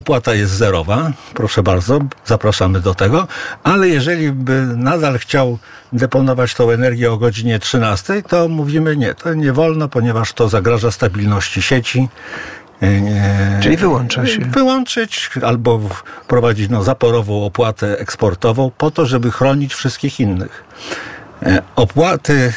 Opłata jest zerowa, proszę bardzo, zapraszamy do tego, ale jeżeli by nadal chciał deponować tą energię o godzinie 13, to mówimy nie, to nie wolno, ponieważ to zagraża stabilności sieci. Czyli wyłącza się. Wyłączyć albo wprowadzić zaporową opłatę eksportową po to, żeby chronić wszystkich innych. Opłaty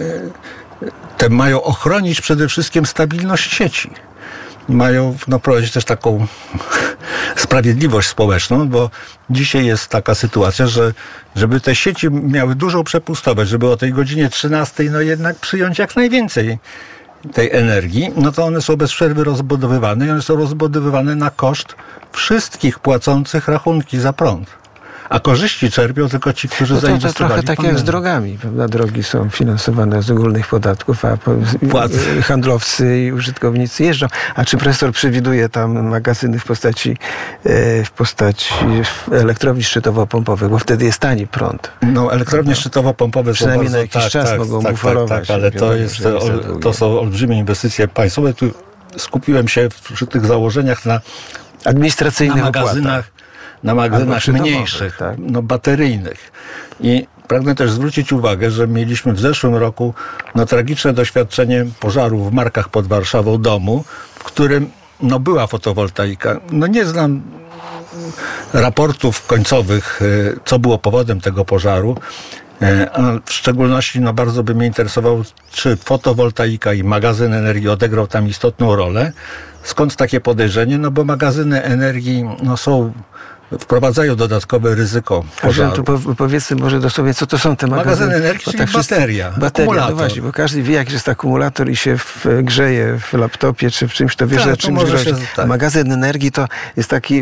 te mają ochronić przede wszystkim stabilność sieci. Mają wprowadzić też taką sprawiedliwość społeczną, bo dzisiaj jest taka sytuacja, że żeby te sieci miały dużą przepustowość, żeby o tej godzinie 13 jednak przyjąć jak najwięcej tej energii, to one są bez przerwy rozbudowywane i one są rozbudowywane na koszt wszystkich płacących rachunki za prąd. A korzyści czerpią tylko ci, którzy zainwestowali. To trochę tak jak z drogami, prawda? Drogi są finansowane z ogólnych podatków, a handlowcy i użytkownicy jeżdżą. A czy profesor przewiduje tam magazyny w postaci elektrowni szczytowo-pompowych, bo wtedy jest tani prąd? Elektrownie szczytowo-pompowe przynajmniej na jakiś czas mogą buforować. Ale to są olbrzymie inwestycje państwowe. Tu skupiłem się przy tych założeniach na administracyjnych magazynach. Na magazynach mniejszych, bateryjnych. I pragnę też zwrócić uwagę, że mieliśmy w zeszłym roku tragiczne doświadczenie pożaru w Markach pod Warszawą domu, w którym była fotowoltaika. Nie znam raportów końcowych, co było powodem tego pożaru. A w szczególności bardzo by mnie interesowało, czy fotowoltaika i magazyn energii odegrał tam istotną rolę. Skąd takie podejrzenie? Bo magazyny energii wprowadzają dodatkowe ryzyko pożaru. Tu powiedzmy może dosłownie, co to są te magazyny. Magazyn energii, czyli bateria. No właśnie, bo każdy wie, jak jest akumulator i się grzeje w laptopie czy w czymś, to wie, że czymś grozi. Magazyn energii to jest taki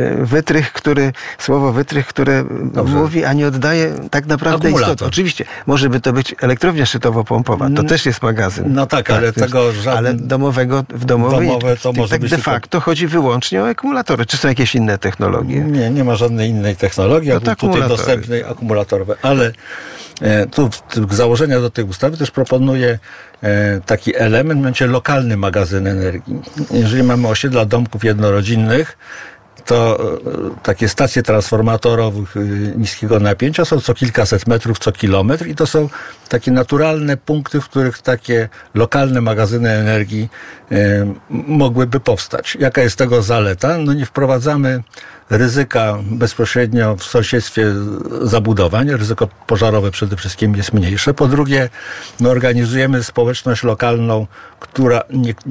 słowo wytrych, które mówi, a nie oddaje tak naprawdę istoty. Oczywiście, może by to być elektrownia szczytowo-pompowa. To też jest magazyn. Ale tego żadne... Ale domowe to może być de facto chodzi wyłącznie o akumulatory. Czy są jakieś inne technologie? Nie ma żadnej innej technologii, tutaj dostępnej akumulatorowej. Ale tu w założenia do tej ustawy też proponuję taki element, mianowicie lokalny magazyn energii. Jeżeli mamy osiedla domków jednorodzinnych, to takie stacje transformatorowych niskiego napięcia są co kilkaset metrów, co kilometr i to są takie naturalne punkty, w których takie lokalne magazyny energii mogłyby powstać. Jaka jest tego zaleta? Nie wprowadzamy ryzyka bezpośrednio w sąsiedztwie zabudowań. Ryzyko pożarowe przede wszystkim jest mniejsze. Po drugie, organizujemy społeczność lokalną, która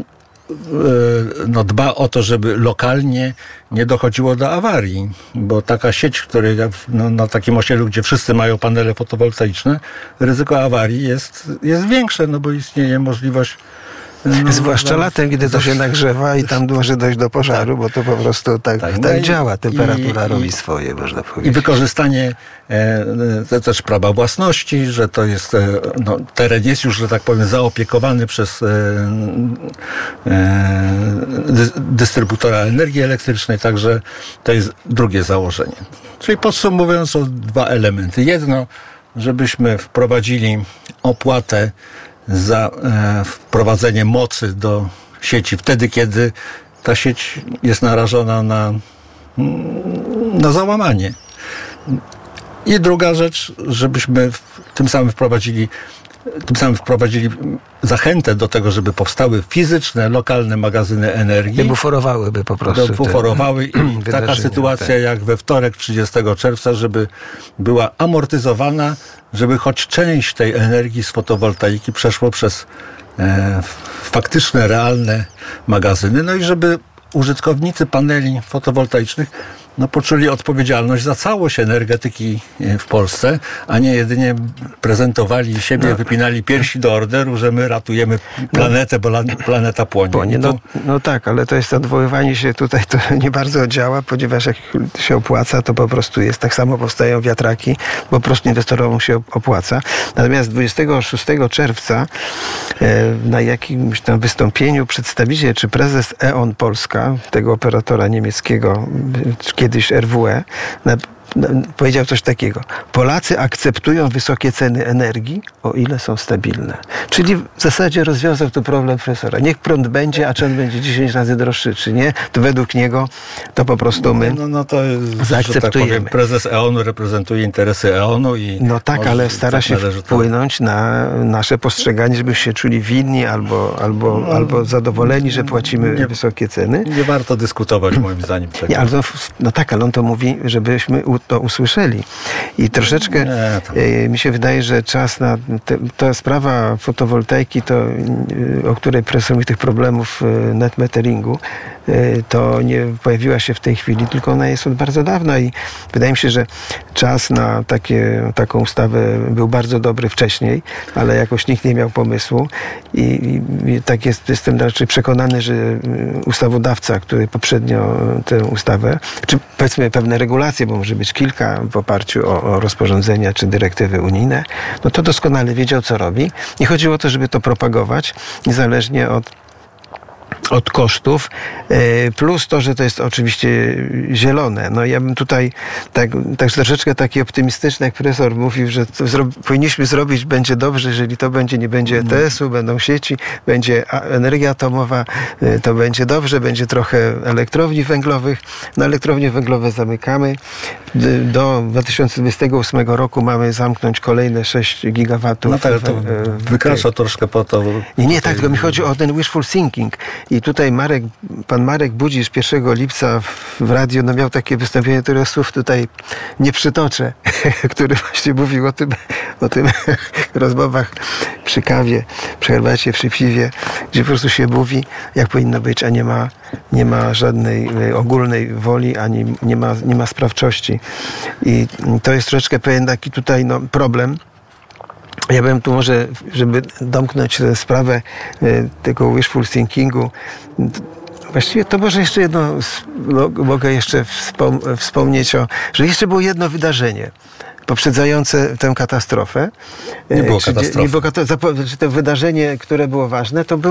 dba o to, żeby lokalnie nie dochodziło do awarii, bo taka sieć, której na takim osiedlu, gdzie wszyscy mają panele fotowoltaiczne, ryzyko awarii jest większe, bo istnieje możliwość zwłaszcza latem, kiedy to się nagrzewa i tam może dojść do pożaru, bo to po prostu tak działa. Temperatura robi swoje, można powiedzieć. I wykorzystanie też prawa własności, że to jest, teren jest już, że tak powiem, zaopiekowany przez dystrybutora energii elektrycznej, także to jest drugie założenie. Czyli podsumowując, są dwa elementy. Jedno, żebyśmy wprowadzili opłatę za wprowadzenie mocy do sieci wtedy, kiedy ta sieć jest narażona na załamanie. I druga rzecz, żebyśmy tym samym wprowadzili zachętę do tego, żeby powstały fizyczne, lokalne magazyny energii. Buforowałyby po prostu. Buforowały i taka sytuacja jak we wtorek 30 czerwca, żeby była amortyzowana, żeby choć część tej energii z fotowoltaiki przeszło przez faktyczne, realne magazyny. I żeby użytkownicy paneli fotowoltaicznych poczuli odpowiedzialność za całość energetyki w Polsce, a nie jedynie prezentowali siebie, wypinali piersi do orderu, że my ratujemy planetę, bo planeta płonie. Tak, ale to jest odwoływanie się tutaj, to nie bardzo działa, ponieważ jak się opłaca, to po prostu jest. Tak samo powstają wiatraki, po prostu inwestorom się opłaca. Natomiast 26 czerwca na jakimś tam wystąpieniu przedstawiciel czy prezes E.ON Polska, tego operatora niemieckiego, kiedyś RWE, powiedział coś takiego. Polacy akceptują wysokie ceny energii, o ile są stabilne. Czyli w zasadzie rozwiązał tu problem profesora. Niech prąd będzie, a czy on będzie 10 razy droższy, czy nie, to według niego to po prostu my to zaakceptujemy. Tak powiem, prezes E.ON-u reprezentuje interesy E.ON-u i... No tak, ale stara się wpłynąć na nasze postrzeganie, żebyśmy się czuli winni albo zadowoleni, że płacimy wysokie ceny. Nie warto dyskutować, moim zdaniem. Nie, ale ale on to mówi, żebyśmy to usłyszeli. I troszeczkę mi się wydaje, że czas na ta sprawa fotowoltaiki, o której profesor mówi, tych problemów net meteringu, to nie pojawiła się w tej chwili, tylko ona jest od bardzo dawna i wydaje mi się, że czas na taką ustawę był bardzo dobry wcześniej, ale jakoś nikt nie miał pomysłu i tak jestem raczej przekonany, że ustawodawca, który poprzednio tę ustawę, czy powiedzmy pewne regulacje, bo może być kilka w oparciu o rozporządzenia czy dyrektywy unijne, no to doskonale wiedział, co robi i chodziło o to, żeby to propagować niezależnie od kosztów, plus to, że to jest oczywiście zielone. No ja bym tutaj tak troszeczkę taki optymistyczny, jak profesor mówił, że powinniśmy zrobić, będzie dobrze, jeżeli to nie będzie ETS-u, będą sieci, będzie energia atomowa, to będzie dobrze, będzie trochę elektrowni węglowych. No elektrownie węglowe zamykamy. Do 2028 roku mamy zamknąć kolejne 6 gigawatów. No tak, to wykracza troszkę po to. Nie, tak, tylko mi chodzi o ten wishful thinking. I tutaj pan Marek Budzisz 1 lipca w radiu miał takie wystąpienie, które słów tutaj nie przytoczę, który właśnie mówił o tym rozmowach przy kawie, przy herbacie, przy piwie, gdzie po prostu się mówi, jak powinno być, a nie ma żadnej ogólnej woli, ani nie ma sprawczości. I to jest troszeczkę pewien taki tutaj problem. Ja bym tu może, żeby domknąć tę sprawę tego wishful thinkingu, właściwie to może jeszcze jedno, mogę jeszcze wspomnieć że jeszcze było jedno wydarzenie poprzedzające tę katastrofę. Nie było katastrofy. To wydarzenie, które było ważne, to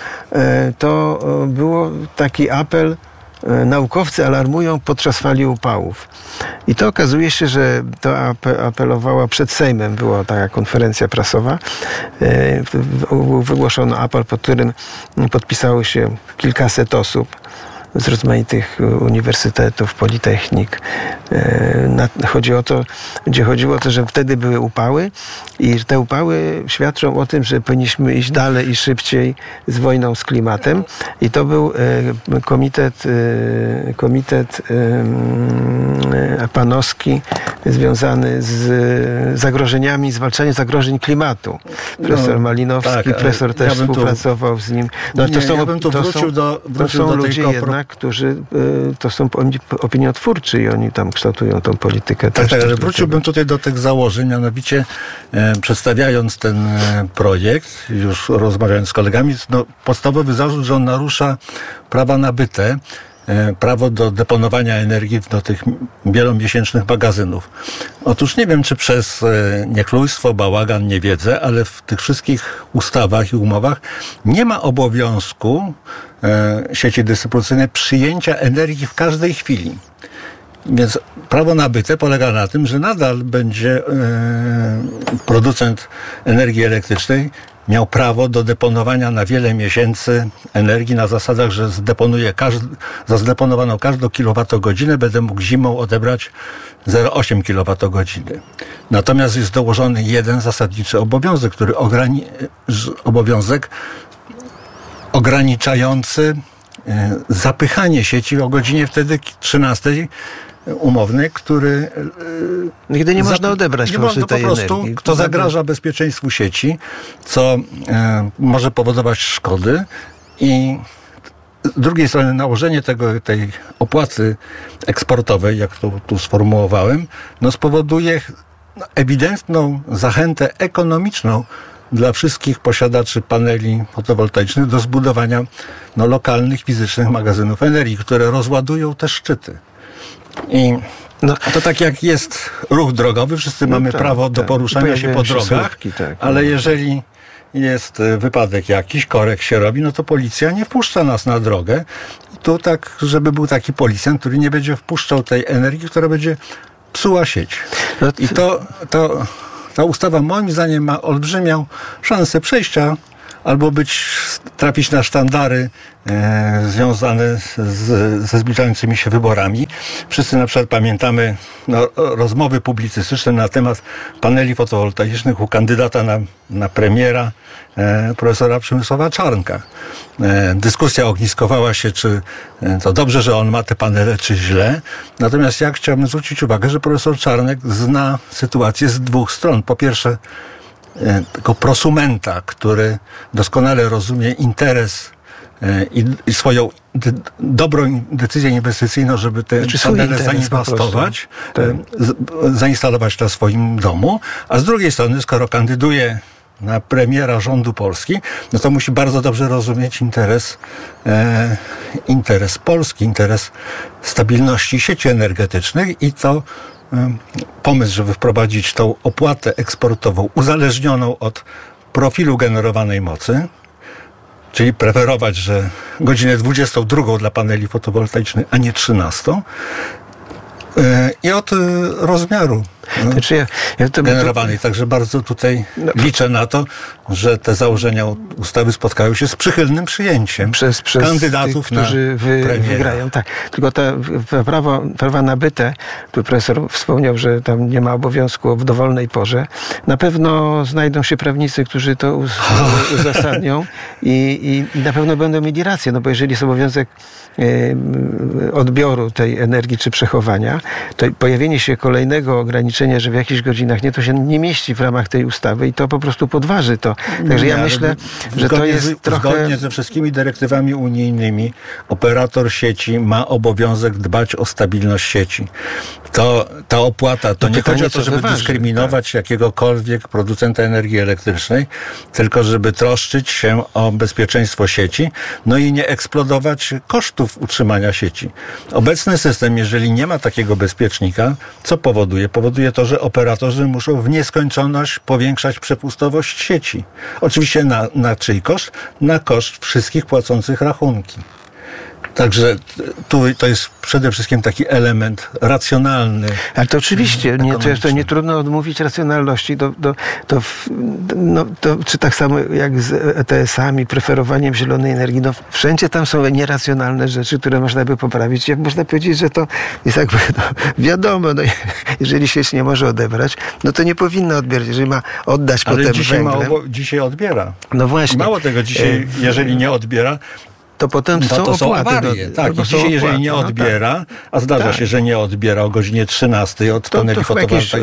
było taki apel. Naukowcy alarmują podczas fali upałów. I to okazuje się, że to apelowała przed Sejmem, była taka konferencja prasowa. Wygłoszono apel, pod którym podpisało się kilkaset osób z rozmaitych uniwersytetów, politechnik. Chodziło o to, że wtedy były upały i te upały świadczą o tym, że powinniśmy iść dalej i szybciej z wojną z klimatem. I to był komitet panowski związany z zagrożeniami, zwalczaniem zagrożeń klimatu. Profesor Malinowski, profesor też współpracował z nim. To są ludzie jednak, którzy to są opiniotwórczy i oni tam kształtują tą politykę. Tak, ale wróciłbym tutaj do tych założeń, mianowicie przedstawiając ten projekt, już rozmawiając z kolegami, podstawowy zarzut, że on narusza prawa nabyte, prawo do deponowania energii do tych wielomiesięcznych magazynów. Otóż nie wiem, czy przez niechlujstwo, bałagan, niewiedzę, ale w tych wszystkich ustawach i umowach nie ma obowiązku sieci dystrybucyjnej przyjęcia energii w każdej chwili. Więc prawo nabyte polega na tym, że nadal będzie producent energii elektrycznej miał prawo do deponowania na wiele miesięcy energii na zasadach, że za zdeponowaną każdą kilowatogodzinę będę mógł zimą odebrać 0,8 kilowatogodziny. Natomiast jest dołożony jeden zasadniczy obowiązek, obowiązek ograniczający zapychanie sieci o godzinie wtedy 13 umowny, który nigdy nie można odebrać tej energii. To zagraża bezpieczeństwu sieci, co może powodować szkody i z drugiej strony nałożenie tej opłaty eksportowej, jak to tu sformułowałem, spowoduje ewidentną zachętę ekonomiczną dla wszystkich posiadaczy paneli fotowoltaicznych do zbudowania lokalnych, fizycznych magazynów energii, które rozładują te szczyty. I to tak jak jest ruch drogowy, wszyscy mamy prawo do poruszania się po drogach, ale jeżeli jest wypadek jakiś, korek się robi, to policja nie wpuszcza nas na drogę. I tu tak, żeby był taki policjant, który nie będzie wpuszczał tej energii, która będzie psuła sieć. I ta ustawa moim zdaniem ma olbrzymią szansę przejścia albo trafić na sztandary związane ze zbliżającymi się wyborami. Wszyscy na przykład pamiętamy rozmowy publicystyczne na temat paneli fotowoltaicznych u kandydata na premiera profesora Przemysława Czarnka. Dyskusja ogniskowała się, czy to dobrze, że on ma te panele, czy źle. Natomiast ja chciałbym zwrócić uwagę, że profesor Czarnek zna sytuację z dwóch stron. Po pierwsze, tego prosumenta, który doskonale rozumie interes i swoją dobrą decyzję inwestycyjną, żeby te panele zainwestować, zainstalować na swoim domu, a z drugiej strony, skoro kandyduje na premiera rządu Polski, no to musi bardzo dobrze rozumieć interes Polski, interes stabilności sieci energetycznych i to pomysł, żeby wprowadzić tą opłatę eksportową uzależnioną od profilu generowanej mocy, czyli preferować, że godzinę 22 dla paneli fotowoltaicznych, a nie 13, i od rozmiaru generowanej. Także bardzo tutaj liczę na to, że te założenia ustawy spotkają się z przychylnym przyjęciem przez kandydatów, tych, którzy wygrają. Tak. Tylko te prawa nabyte, tu profesor wspomniał, że tam nie ma obowiązku w dowolnej porze. Na pewno znajdą się prawnicy, którzy to uzasadnią i na pewno będą mieli rację, no bo jeżeli jest obowiązek odbioru tej energii czy przechowania, to pojawienie się kolejnego ograniczenia, że w jakichś godzinach to się nie mieści w ramach tej ustawy i to po prostu podważy to. Także ja myślę, że to jest trochę... Zgodnie ze wszystkimi dyrektywami unijnymi operator sieci ma obowiązek dbać o stabilność sieci. Ta opłata, to nie chodzi o to, żeby dyskryminować jakiegokolwiek producenta energii elektrycznej, tylko żeby troszczyć się o bezpieczeństwo sieci, no i nie eksplodować kosztów utrzymania sieci. Obecny system, jeżeli nie ma takiego bezpiecznika, co powoduje? Powoduje to, że operatorzy muszą w nieskończoność powiększać przepustowość sieci. Oczywiście na czyj koszt? Na koszt wszystkich płacących rachunki. Także to jest przede wszystkim taki element racjonalny. Ale to oczywiście, to nie trudno odmówić racjonalności. Czy tak samo jak z ETS-ami, preferowaniem zielonej energii. Wszędzie tam są nieracjonalne rzeczy, które można by poprawić. Jak można powiedzieć, że to jest jakby wiadomo, jeżeli sieć nie może odebrać, no to nie powinna odbierać. Jeżeli ma oddać potem węglem. Dzisiaj odbiera. No właśnie. Mało tego, dzisiaj, jeżeli nie odbiera, to potem to są awarie. Dzisiaj, jeżeli nie odbiera, a zdarza się, że nie odbiera o godzinie 13 od paneli fotowoltaicznych.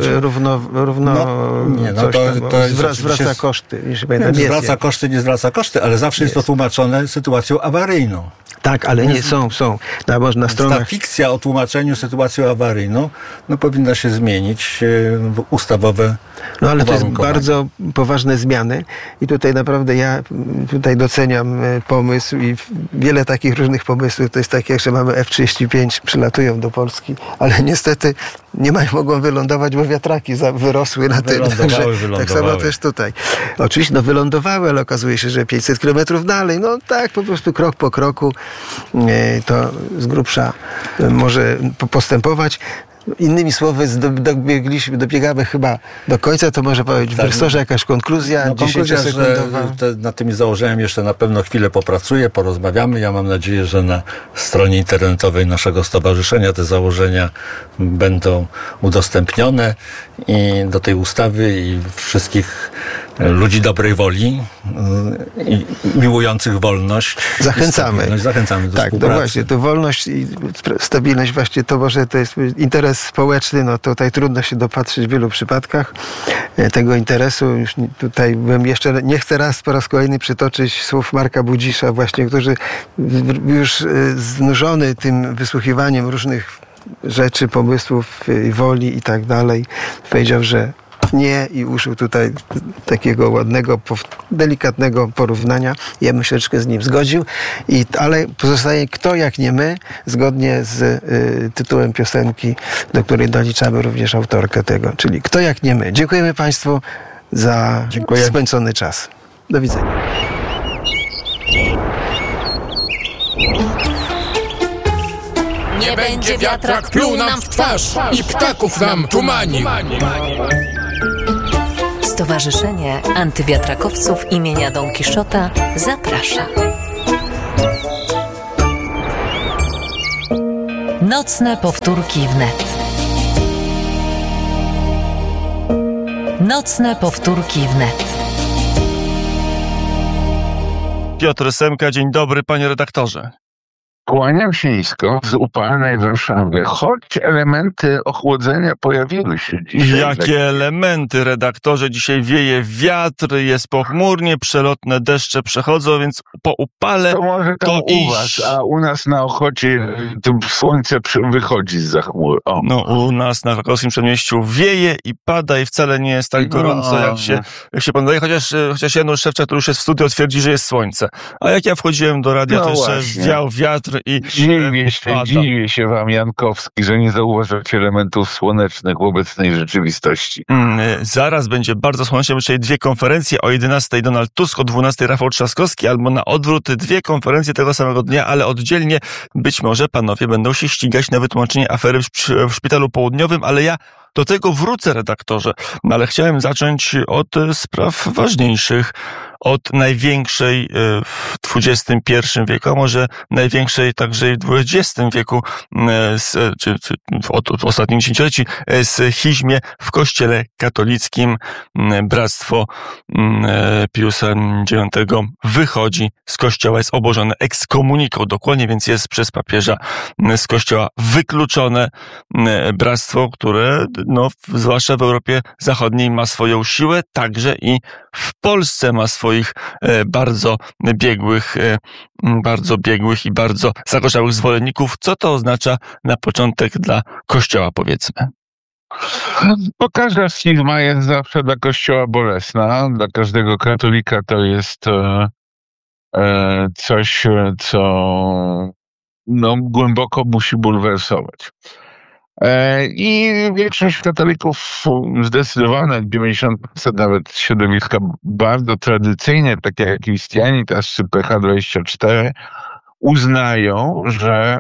Zwraca koszty. Nie zwraca koszty, ale zawsze jest to tłumaczone sytuacją awaryjną. Tak, ale nie są. Na stronach... Ta fikcja o tłumaczeniu sytuacją awaryjną powinna się zmienić w ustawowe ale to jest bardzo poważne zmiany i tutaj naprawdę ja doceniam pomysł i wiele takich różnych pomysłów. To jest takie, że mamy F-35, przylatują do Polski, ale niestety mogą wylądować, bo wiatraki wyrosły na tym. Tak samo też tutaj. Oczywiście wylądowały, ale okazuje się, że 500 kilometrów dalej. Po prostu krok po kroku to z grubsza może postępować. Innymi słowy, dobiegamy chyba do końca, to może powiedzieć w profesorze jakaś konkluzja. Konkluzja sekundowa. Nad tymi założeniami jeszcze na pewno chwilę popracuję, porozmawiamy. Ja mam nadzieję, że na stronie internetowej naszego stowarzyszenia te założenia będą udostępnione i do tej ustawy i wszystkich ludzi dobrej woli i miłujących wolność. Zachęcamy. Zachęcamy do współpracy. Właśnie, to wolność i stabilność, właśnie to może to jest interes społeczny, tutaj trudno się dopatrzeć w wielu przypadkach tego interesu. Już tutaj bym jeszcze nie chcę po raz kolejny przytoczyć słów Marka Budzisza właśnie, który już znużony tym wysłuchiwaniem różnych rzeczy, pomysłów, woli i tak dalej, powiedział, że nie i użył tutaj takiego ładnego, delikatnego porównania. Ja bym się troszeczkę z nim zgodził, ale pozostaje kto jak nie my, zgodnie z tytułem piosenki, do której doliczamy również autorkę tego, czyli kto jak nie my. Dziękujemy Państwu za spędzony czas. Do widzenia. Nie będzie wiatrak pluł nam w twarz i ptaków nam tumanił. Stowarzyszenie Antywiatrakowców imienia Don Kiszota zaprasza. Nocne powtórki wnet. Nocne powtórki wnet. Piotr Semka, dzień dobry, panie redaktorze. Kłaniam się nisko z upalnej Warszawy, choć elementy ochłodzenia pojawiły się dzisiaj. Jakie elementy, redaktorze? Dzisiaj wieje wiatr, jest pochmurnie, przelotne deszcze przechodzą, więc po upale to może tam u was, a u nas na Ochocie to słońce wychodzi zza chmur. O. No, u nas na Krakowskim Przedmieściu wieje i pada i wcale nie jest tak gorąco, jak się pan daje, chociaż Janusz Szewczak, który już jest w studio, twierdzi, że jest słońce. A jak ja wchodziłem do radia, to jeszcze wiał wiatr i dziwię się wam, Jankowski, że nie zauważacie elementów słonecznych w obecnej rzeczywistości. Zaraz będzie bardzo słonecznie, dzisiaj 2 konferencje, o 11:00 Donald Tusk, o 12:00 Rafał Trzaskowski, albo na odwrót 2 konferencje tego samego dnia, ale oddzielnie. Być może panowie będą się ścigać na wytłumaczenie afery w Szpitalu Południowym, ale ja do tego wrócę, redaktorze. No ale chciałem zacząć od spraw ważniejszych, od największej w XXI wieku, a może największej także w XX wieku, czy od ostatnich dziesięcioleci, schizmie w Kościele katolickim. Bractwo Piusa IX wychodzi z Kościoła, jest obożone ekskomuniką dokładnie, więc jest przez papieża z Kościoła wykluczone. Bractwo, które zwłaszcza w Europie Zachodniej ma swoją siłę, także i w Polsce ma swoich bardzo biegłych i bardzo zagorzałych zwolenników. Co to oznacza na początek dla Kościoła, powiedzmy? Bo każda schizma jest zawsze dla Kościoła bolesna. Dla każdego katolika to jest coś, co głęboko musi bulwersować. I większość katolików, zdecydowane 90% nawet środowiska bardzo tradycyjnie, takie jak Christianitas czy PH24, uznają, że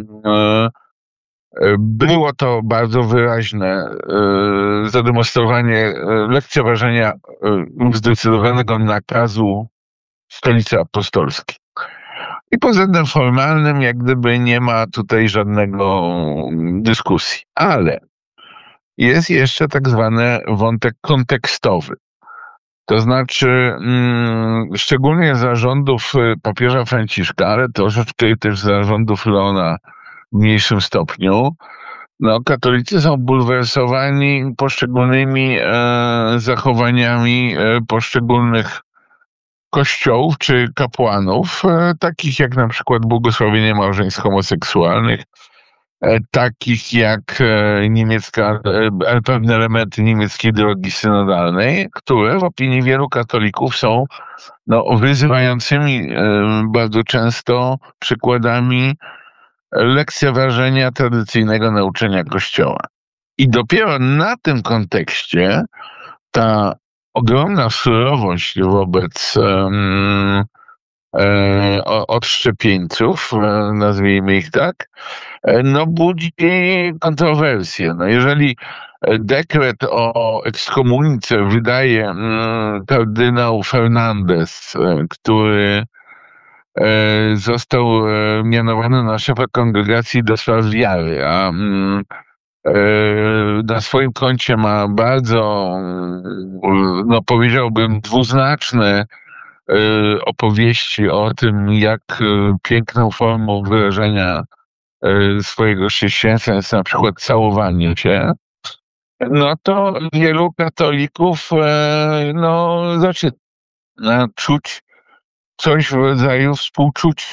było to bardzo wyraźne zademonstrowanie lekceważenia zdecydowanego nakazu Stolicy Apostolskiej. I pod względem formalnym jak gdyby nie ma tutaj żadnego dyskusji. Ale jest jeszcze tak zwany wątek kontekstowy. To znaczy szczególnie za rządów papieża Franciszka, ale troszeczkę też za rządów Leona w mniejszym stopniu, katolicy są bulwersowani poszczególnymi zachowaniami poszczególnych kościołów czy kapłanów, takich jak na przykład błogosławienie małżeństw homoseksualnych, takich jak pewne elementy niemieckiej drogi synodalnej, które w opinii wielu katolików są wyzywającymi bardzo często przykładami lekceważenia tradycyjnego nauczania Kościoła. I dopiero na tym kontekście ta ogromna surowość wobec odszczepieńców, nazwijmy ich tak, budzi kontrowersje. Jeżeli dekret o ekskomunice wydaje kardynał Fernandez, który został mianowany na szefa Kongregacji do Spraw Wiary, a na swoim koncie ma bardzo, powiedziałbym, dwuznaczne opowieści o tym, jak piękną formą wyrażenia swojego chrześcijaństwa jest na przykład całowanie się, to wielu katolików zaczyna czuć coś w rodzaju współczucia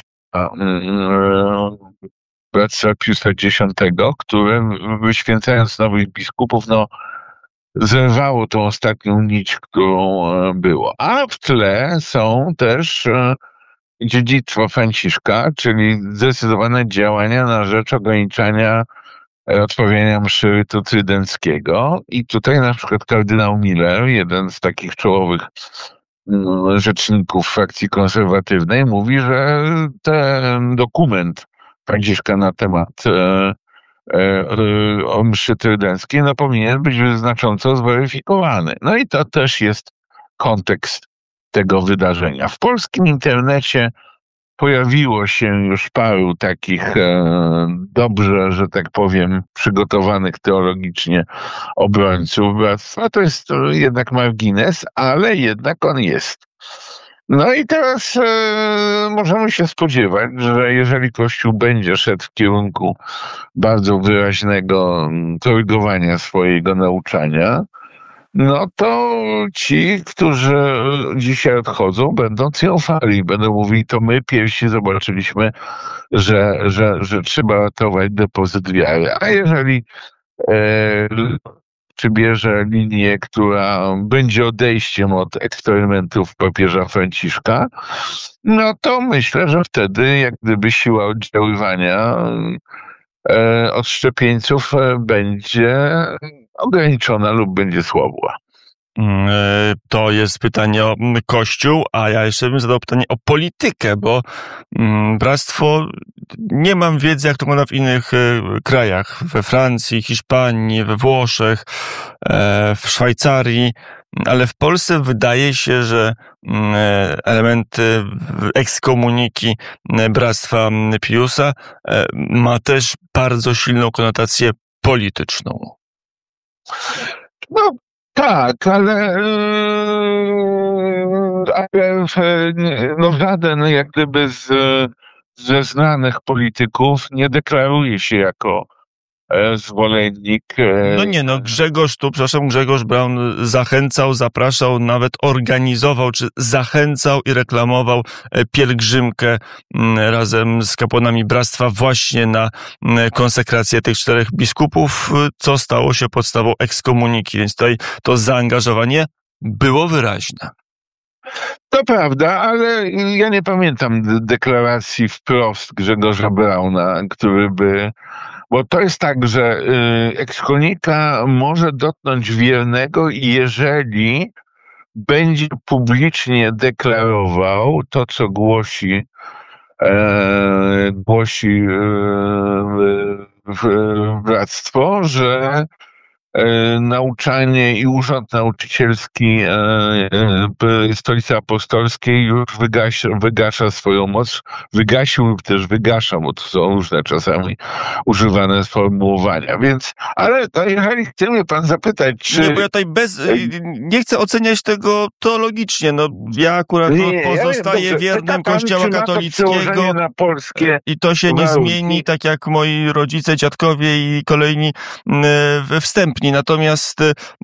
bractwa Piusa X, które wyświęcając nowych biskupów, zerwało tą ostatnią nić, którą było. A w tle są też dziedzictwo Franciszka, czyli zdecydowane działania na rzecz ograniczania odprawiania mszy rytu trydenckiego. I tutaj na przykład kardynał Miller, jeden z takich czołowych rzeczników frakcji konserwatywnej, mówi, że ten dokument Franciszka na temat o mszy trydenckiej, no powinien być znacząco zweryfikowany. No i to też jest kontekst tego wydarzenia. W polskim internecie pojawiło się już paru takich dobrze, że tak powiem, przygotowanych teologicznie obrońców bractwa. To jest jednak margines, ale jednak on jest. No i teraz możemy się spodziewać, że jeżeli Kościół będzie szedł w kierunku bardzo wyraźnego korygowania swojego nauczania, no to ci, którzy dzisiaj odchodzą, będą triumfali, będą mówili, to my pierwsi zobaczyliśmy, że trzeba ratować depozyt wiary. A jeżeli przybierze linię, która będzie odejściem od eksperymentów papieża Franciszka, no to myślę, że wtedy jak gdyby siła oddziaływania odszczepieńców będzie ograniczona lub będzie słabła. To jest pytanie o Kościół, a ja jeszcze bym zadał pytanie o politykę, bo bractwo, nie mam wiedzy, jak to wygląda w innych krajach, we Francji, Hiszpanii, we Włoszech, w Szwajcarii, ale w Polsce wydaje się, że elementy ekskomuniki Bractwa Piusa ma też bardzo silną konotację polityczną. No tak, ale no żaden jak gdyby ze znanych polityków nie deklaruje się jako zwolennik. Grzegorz Braun zachęcał, zapraszał, nawet organizował, czy zachęcał i reklamował pielgrzymkę razem z kapłanami bractwa właśnie na konsekrację tych 4 biskupów, co stało się podstawą ekskomuniki, więc tutaj to zaangażowanie było wyraźne. To prawda, ale ja nie pamiętam deklaracji wprost Grzegorza Brauna, który by... Bo to jest tak, że ekskomunika może dotknąć wiernego, jeżeli będzie publicznie deklarował to, co głosi bractwo, że nauczanie i urząd nauczycielski Stolicy Apostolskiej już wygasza swoją moc. Wygasił lub też wygasza, bo to są różne czasami używane sformułowania. Więc, ale to jeżeli chce mnie pan zapytać, czy... Nie, bo ja tutaj nie chcę oceniać tego teologicznie. No, ja akurat pozostaję wiernym Kościoła katolickiego na polskie i to się nie zmieni, tak jak moi rodzice, dziadkowie i kolejni wstępni. Natomiast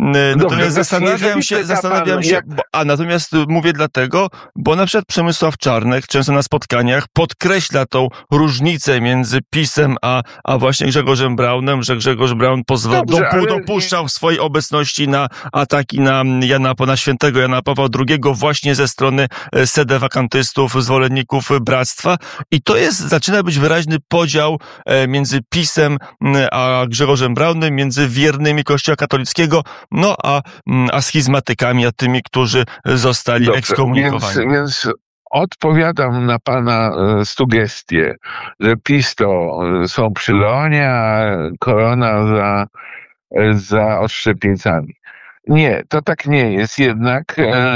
zastanawiam się, natomiast mówię dlatego, bo na przykład Przemysław Czarnek często na spotkaniach podkreśla tą różnicę między PiS-em a właśnie Grzegorzem Braunem, że Grzegorz Braun dopuszczał w swojej obecności na ataki na świętego Jana Pawła II właśnie ze strony sedewakantystów, zwolenników bractwa i to zaczyna być wyraźny podział między PiS-em a Grzegorzem Braunem, między wiernymi Kościoła katolickiego, a schizmatykami, a tymi, którzy zostali ekskomunikowani. Więc odpowiadam na pana sugestię, że PiS to są przy Leonie, a Korona za odszczepieńcami. Nie, to tak nie jest. Jednak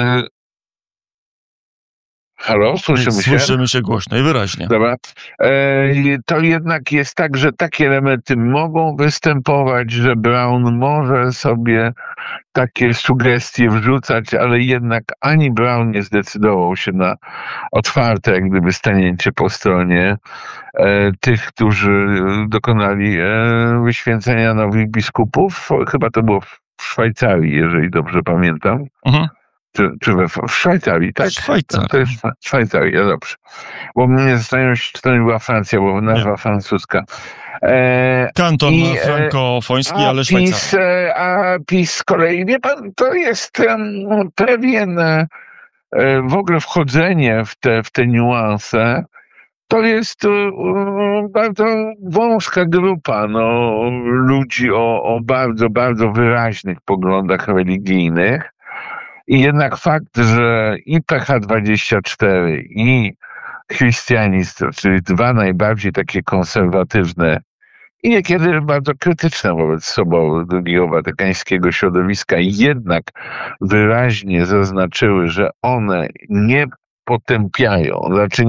halo, słyszymy się? Słyszymy się głośno i wyraźnie. Dobra. To jednak jest tak, że takie elementy mogą występować, że Braun może sobie takie sugestie wrzucać, ale jednak ani Braun nie zdecydował się na otwarte jak gdyby stanięcie po stronie tych, którzy dokonali wyświęcenia nowych biskupów. Chyba to było w Szwajcarii, jeżeli dobrze pamiętam. Mhm. Czy w Szwajcarii, tak? To jest Szwajcaria, dobrze. Bo mnie zastanawiam się, czy to nie była Francja, bo nazwa francuska. Kanton frankofoński, ale Szwajcaria. A PiS z kolei, wie pan, to jest pewien w ogóle wchodzenie w te niuanse. To jest bardzo wąska grupa ludzi o bardzo, bardzo wyraźnych poglądach religijnych. I jednak fakt, że i PH24 i Chrystianizm, czyli 2 najbardziej takie konserwatywne i niekiedy bardzo krytyczne wobec Soboru drugiego watykańskiego środowiska, jednak wyraźnie zaznaczyły, że one nie potępiają, znaczy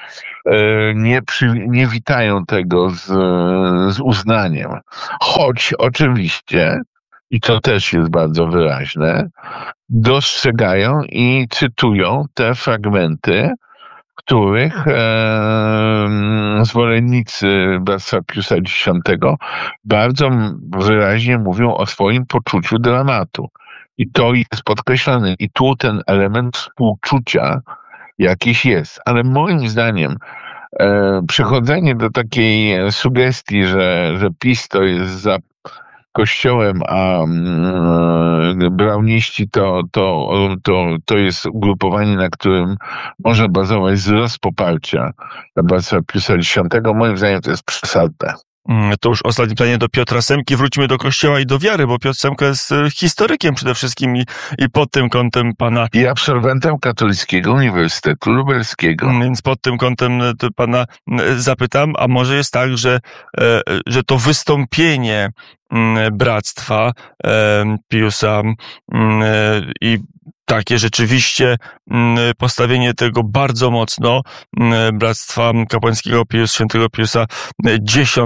nie witają tego z uznaniem. Choć oczywiście, i to też jest bardzo wyraźne, dostrzegają i cytują te fragmenty, w których zwolennicy Bractwa Piusa X bardzo wyraźnie mówią o swoim poczuciu dramatu. I to jest podkreślane. I tu ten element współczucia jakiś jest. Ale moim zdaniem przychodzenie do takiej sugestii, że PiS to jest za Kościołem, a brauniści to jest ugrupowanie, na którym może bazować wzrost poparcia dla Bractwa Piusa X, moim zdaniem to jest przesadne. To już ostatnie pytanie do Piotra Semki. Wróćmy do Kościoła i do wiary, bo Piotr Semka jest historykiem przede wszystkim i pod tym kątem pana... I absolwentem Katolickiego Uniwersytetu Lubelskiego. Więc pod tym kątem pana zapytam, a może jest tak, że to wystąpienie Bractwa Piusa i takie rzeczywiście postawienie tego bardzo mocno Bractwa Kapłańskiego Świętego Piusa X,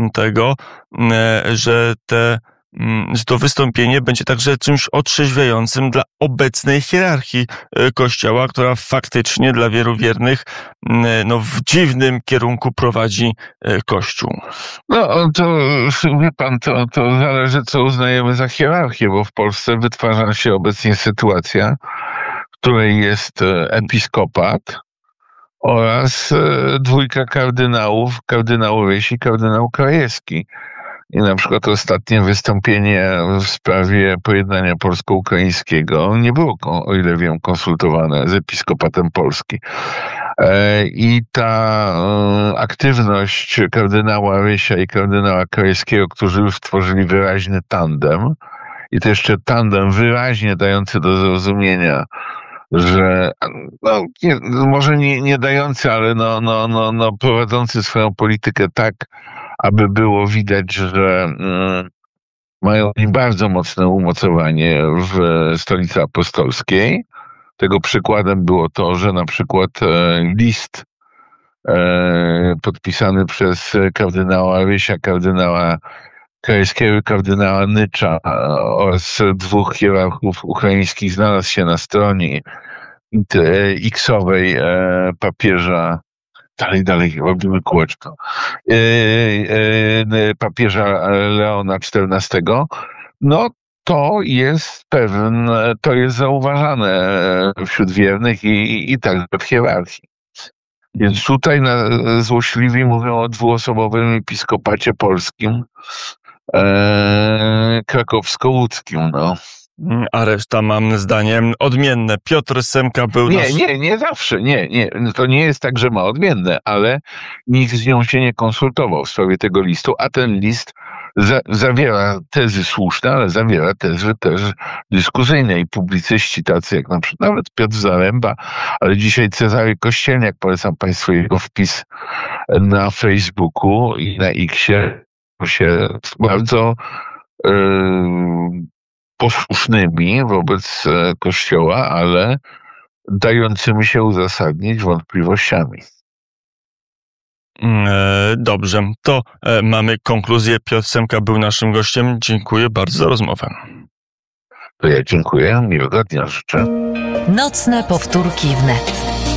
że to wystąpienie będzie także czymś otrzeźwiającym dla obecnej hierarchii Kościoła, która faktycznie dla wielu wiernych w dziwnym kierunku prowadzi Kościół. No to wie pan, to zależy, co uznajemy za hierarchię, bo w Polsce wytwarza się obecnie sytuacja, w której jest episkopat oraz dwójka kardynałów, kardynał Ryś i kardynał Krajewski. I na przykład ostatnie wystąpienie w sprawie pojednania polsko-ukraińskiego nie było, o ile wiem, konsultowane z episkopatem Polski. I ta aktywność kardynała Rysia i kardynała Krajewskiego, którzy już stworzyli wyraźny tandem, i to jeszcze tandem wyraźnie dający do zrozumienia, że może nie dający, ale prowadzący swoją politykę tak, aby było widać, że mają bardzo mocne umocowanie w Stolicy Apostolskiej. Tego przykładem było to, że na przykład list podpisany przez kardynała Rysia, kardynała Krajewskiego i kardynała Nycza oraz dwóch hierarchów ukraińskich znalazł się na stronie X-owej papieża, dalej, robimy kółeczko, papieża Leona XIV, to jest zauważane wśród wiernych i także w hierarchii. Więc tutaj złośliwi mówią o dwuosobowym episkopacie polskim, krakowsko-łódzkim, A reszta, mam zdaniem, odmienne. Piotr Semka był... Nie zawsze. Nie. To nie jest tak, że ma odmienne, ale nikt z nią się nie konsultował w sprawie tego listu, a ten list zawiera tezy słuszne, ale zawiera tezy też dyskusyjne i publicyści tacy jak na przykład nawet Piotr Zaręba, ale dzisiaj Cezary Kościelniak, polecam Państwu jego wpis na Facebooku i na X-ie, się bardzo posłusznymi wobec Kościoła, ale dającymi się uzasadnić wątpliwościami. Dobrze, to mamy konkluzję. Piotr Semka był naszym gościem. Dziękuję bardzo za rozmowę. To ja dziękuję. Miłego dnia życzę. Nocne powtórki wnet.